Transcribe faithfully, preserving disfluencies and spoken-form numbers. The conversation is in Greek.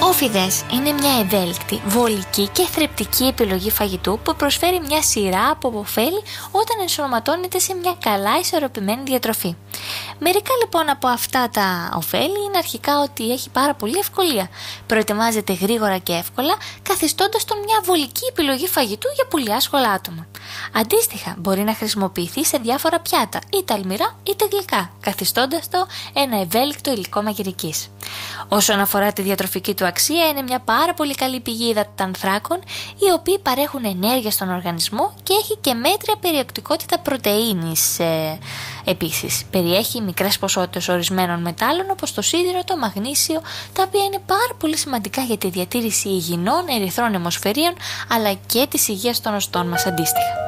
Όφιδες είναι μια ευέλικτη, βολική και θρεπτική επιλογή φαγητού που προσφέρει μια σειρά από ωφέλη όταν ενσωματώνεται σε μια καλά ισορροπημένη διατροφή. Μερικά λοιπόν από αυτά τα ωφέλη είναι αρχικά ότι έχει πάρα πολύ ευκολία. Προετοιμάζεται γρήγορα και εύκολα, καθιστώντας τον μια βολική επιλογή φαγητού για πολύ άσχολα άτομα. Αντίστοιχα, μπορεί να χρησιμοποιηθεί σε διάφορα πιάτα, είτε αλμυρά είτε γλυκά, καθιστώντας το ένα ευέλικτο υλικό μαγειρικής. Όσον αφορά τη διατροφική του αξία, είναι μια πάρα πολύ καλή πηγή υδατανθράκων, οι οποίοι παρέχουν ενέργεια στον οργανισμό και έχει και μέτρια περιεκτικότητα πρωτεΐνης. Ε, επίσης, περιέχει μικρές ποσότητες ορισμένων μετάλλων όπως το σίδηρο, το μαγνήσιο, τα οποία είναι πάρα πολύ σημαντικά για τη διατήρηση υγιεινών ερυθρών αιμοσφαιρίων αλλά και της υγείας των οστών μας αντίστοιχα.